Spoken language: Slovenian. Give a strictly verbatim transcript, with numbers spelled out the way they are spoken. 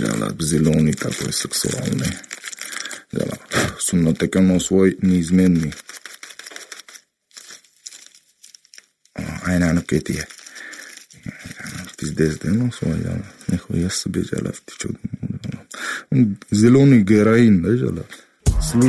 Žala, zelo ni tako seksualni. Žala, sem natekal svoj neizmenni. Aj, ne, no, kje ti je? Ti zdaj zdaj no svoj, žala. Neho, jaz sebi žala vtiču. Zelo ni gerain, žala.